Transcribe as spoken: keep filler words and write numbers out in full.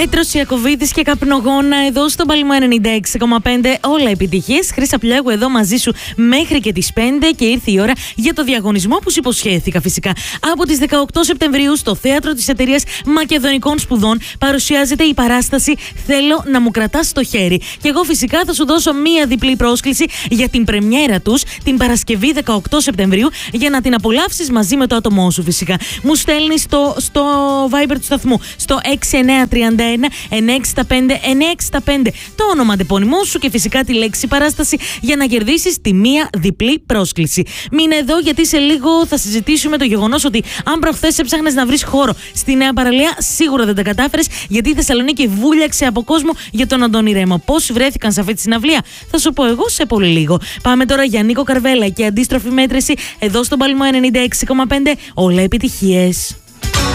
Πέτρος Ιακωβίδης και Καπνογόνα εδώ στον Παλαιμό ενενήντα έξι κόμμα πέντε. Όλα επιτυχίες. Χρύσα Πλιάγου εδώ μαζί σου μέχρι και τις πέντε και ήρθε η ώρα για το διαγωνισμό που σου υποσχέθηκα φυσικά. Από τις δεκαοκτώ Σεπτεμβρίου στο Θέατρο της Εταιρείας Μακεδονικών Σπουδών παρουσιάζεται η παράσταση «Θέλω να μου κρατάς το χέρι». Και εγώ φυσικά θα σου δώσω μία διπλή πρόσκληση για την πρεμιέρα τους την Παρασκευή δεκαοκτώ Σεπτεμβρίου για να την απολαύσεις μαζί με το άτομό σου φυσικά. Μου στέλνεις στο, στο Viber του σταθμού στο έξι εννιά τρία ένα εννιά έξι πέντε εννιά έξι πέντε το όνομα αντεπώνυμό σου και φυσικά τη λέξη παράσταση για να κερδίσεις τη μία διπλή πρόσκληση. Μείνε εδώ γιατί σε λίγο θα συζητήσουμε το γεγονός ότι αν προχθές έψαχνες να βρεις χώρο στη Νέα Παραλία, σίγουρα δεν τα κατάφερες γιατί η Θεσσαλονίκη βούλιαξε από κόσμο για τον Αντώνη Ρέμο. Πώς βρέθηκαν σε αυτή τη συναυλία, θα σου πω εγώ σε πολύ λίγο. Πάμε τώρα για Νίκο Καρβέλα και αντίστροφη μέτρηση εδώ στον Παλαιμό ενενήντα έξι κόμμα πέντε. Όλα επιτυχίες.